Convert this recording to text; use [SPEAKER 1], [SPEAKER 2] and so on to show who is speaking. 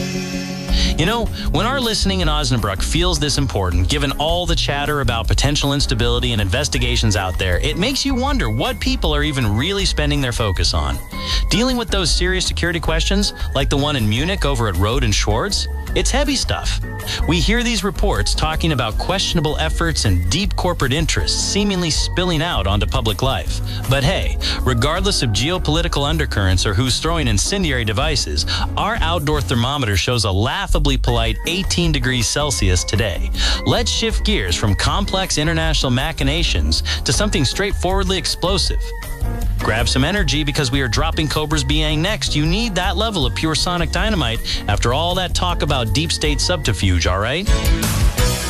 [SPEAKER 1] You know, when our listening in Osnabrück feels this important, given all the chatter about potential instability and investigations out there, it makes you wonder what people are even really spending their focus on. Dealing with those serious security questions, like the one in Munich over at Rohde and Schwarz, it's heavy stuff. We hear these reports talking about questionable efforts and deep corporate interests seemingly spilling out onto public life. But hey, regardless of geopolitical undercurrents or who's throwing incendiary devices, our outdoor thermometer shows a laughably polite 18 degrees Celsius today. Let's shift gears from complex international machinations to something straightforwardly explosive. Grab some energy because we are dropping Cobra's Biang next. You need that level of pure sonic dynamite after all that talk about deep state subterfuge, all right?